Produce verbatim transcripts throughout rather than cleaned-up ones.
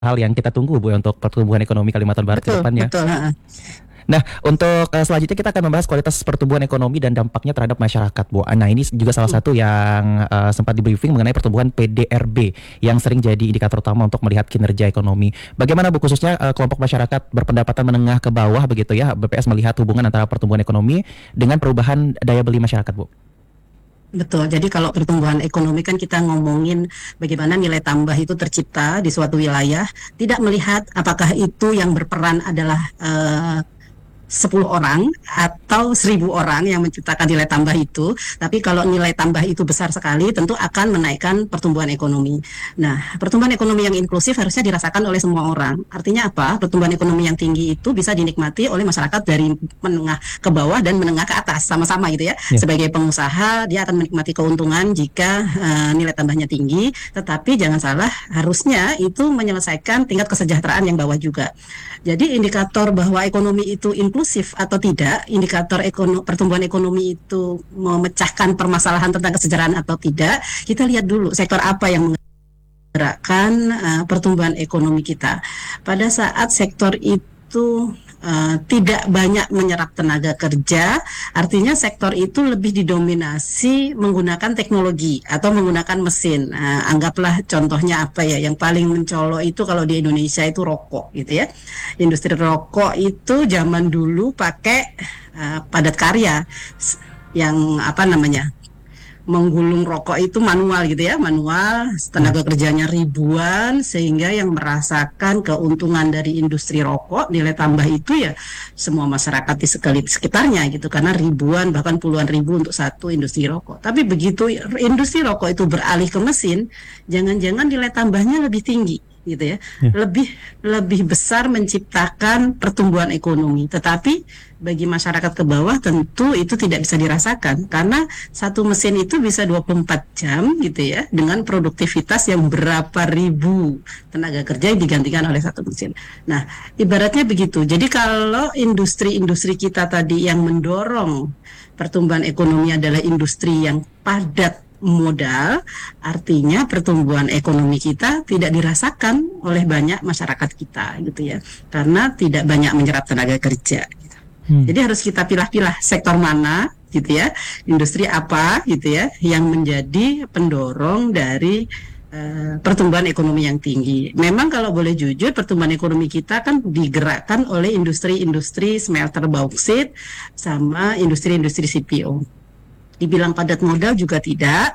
hal yang kita tunggu Bu untuk pertumbuhan ekonomi Kalimantan Barat ke Betul, depannya. betul. Heeh. Nah, untuk uh, selanjutnya kita akan membahas kualitas pertumbuhan ekonomi dan dampaknya terhadap masyarakat, Bu. Nah, ini juga salah Hmm. satu yang uh, sempat di briefing mengenai pertumbuhan P D R B yang sering jadi indikator utama untuk melihat kinerja ekonomi. Bagaimana Bu khususnya uh, kelompok masyarakat berpendapatan menengah ke bawah begitu ya, B P S melihat hubungan antara pertumbuhan ekonomi dengan perubahan daya beli masyarakat, Bu? Betul. Jadi kalau pertumbuhan ekonomi kan kita ngomongin bagaimana nilai tambah itu tercipta di suatu wilayah, tidak melihat apakah itu yang berperan adalah eh, sepuluh orang atau seribu orang yang menciptakan nilai tambah itu. Tapi kalau nilai tambah itu besar sekali, tentu akan menaikkan pertumbuhan ekonomi. Nah, pertumbuhan ekonomi yang inklusif harusnya dirasakan oleh semua orang. Artinya apa? Pertumbuhan ekonomi yang tinggi itu bisa dinikmati oleh masyarakat dari menengah ke bawah dan menengah ke atas, sama-sama gitu ya. Ya. Sebagai pengusaha, dia akan menikmati keuntungan jika uh, nilai tambahnya tinggi, tetapi jangan salah, harusnya itu menyelesaikan tingkat kesejahteraan yang bawah juga. Jadi indikator bahwa ekonomi itu inklusif atau tidak, indikator ekono, pertumbuhan ekonomi itu memecahkan permasalahan tentang kesejahteraan atau tidak, kita lihat dulu sektor apa yang menggerakkan uh, pertumbuhan ekonomi kita. Pada saat sektor itu uh, tidak banyak menyerap tenaga kerja, artinya sektor itu lebih didominasi menggunakan teknologi atau menggunakan mesin. Uh, anggaplah contohnya apa ya, yang paling mencolok itu kalau di Indonesia itu rokok gitu ya. Industri rokok itu zaman dulu pakai uh, padat karya yang apa namanya, menggulung rokok itu manual gitu ya, manual, tenaga kerjanya ribuan, sehingga yang merasakan keuntungan dari industri rokok nilai tambah itu ya semua masyarakat di sekitarnya gitu, karena ribuan bahkan puluhan ribu untuk satu industri rokok. Tapi begitu industri rokok itu beralih ke mesin, jangan-jangan nilai tambahnya lebih tinggi gitu ya, Ya. lebih lebih besar menciptakan pertumbuhan ekonomi. Tetapi bagi masyarakat ke bawah tentu itu tidak bisa dirasakan, karena satu mesin itu bisa dua puluh empat jam gitu ya, dengan produktivitas yang berapa ribu tenaga kerja yang digantikan oleh satu mesin. Nah, ibaratnya begitu. Jadi kalau industri-industri kita tadi yang mendorong pertumbuhan ekonomi adalah industri yang padat modal, artinya pertumbuhan ekonomi kita tidak dirasakan oleh banyak masyarakat kita gitu ya, karena tidak banyak menyerap tenaga kerja gitu. Hmm. Jadi harus kita pilah-pilah sektor mana gitu ya, industri apa gitu ya, yang menjadi pendorong dari uh, pertumbuhan ekonomi yang tinggi. Memang kalau boleh jujur, pertumbuhan ekonomi kita kan digerakkan oleh industri-industri smelter bauksit sama industri-industri C P O. Dibilang padat modal juga tidak,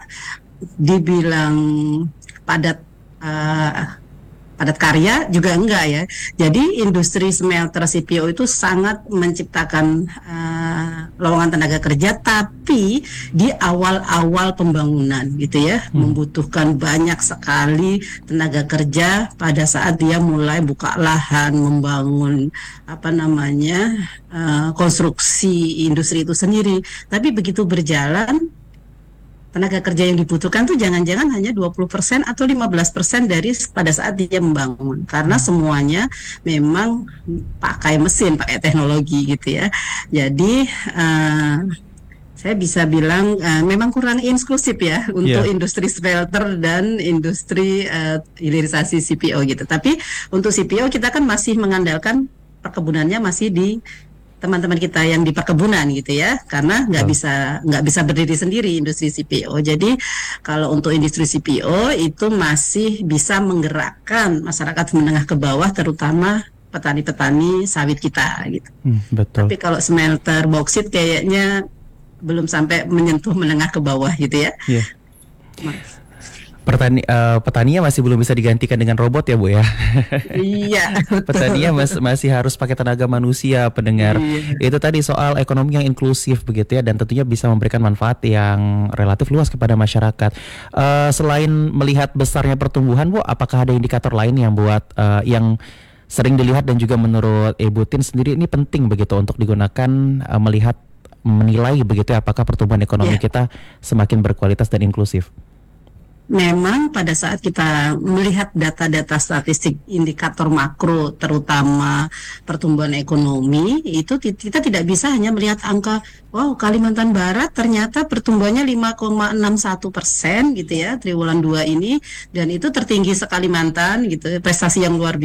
dibilang padat uh, padat karya juga enggak ya. Jadi industri smelter C P O itu sangat menciptakan uh, lowongan tenaga kerja, tapi di awal-awal pembangunan gitu ya, hmm. membutuhkan banyak sekali tenaga kerja pada saat dia mulai buka lahan, membangun apa namanya uh, konstruksi industri itu sendiri. Tapi begitu berjalan, tenaga kerja yang dibutuhkan tuh jangan-jangan hanya dua puluh persen atau lima belas persen dari pada saat dia membangun, karena semuanya memang pakai mesin, pakai teknologi gitu ya. Jadi uh, saya bisa bilang uh, memang kurang inklusif ya untuk yeah. industri smelter dan industri uh, hilirisasi C P O gitu. Tapi untuk C P O kita kan masih mengandalkan perkebunannya masih di teman-teman kita yang di perkebunan gitu ya, karena nggak oh. bisa nggak bisa berdiri sendiri industri C P O. Jadi kalau untuk industri C P O itu masih bisa menggerakkan masyarakat menengah ke bawah, terutama petani-petani sawit kita gitu. Hmm, betul. Tapi kalau smelter bauksit kayaknya belum sampai menyentuh menengah ke bawah gitu ya. Yeah. Pertani, uh, petaninya masih belum bisa digantikan dengan robot ya Bu ya. Iya. Petaninya mas, masih harus pakai tenaga manusia, pendengar. Iya. Itu tadi soal ekonomi yang inklusif begitu ya, dan tentunya bisa memberikan manfaat yang relatif luas kepada masyarakat. Uh, selain melihat besarnya pertumbuhan Bu, apakah ada indikator lain yang buat uh, yang sering dilihat dan juga menurut Ibu Tin sendiri ini penting begitu untuk digunakan uh, melihat menilai begitu ya, apakah pertumbuhan ekonomi yeah. kita semakin berkualitas dan inklusif? memang pada saat kita melihat data-data statistik indikator makro, terutama pertumbuhan ekonomi, itu kita tidak bisa hanya melihat angka, wow, Kalimantan Barat ternyata pertumbuhannya lima koma enam satu persen gitu ya, triwulan dua ini, dan itu tertinggi se Kalimantan gitu, prestasi yang luar biasa.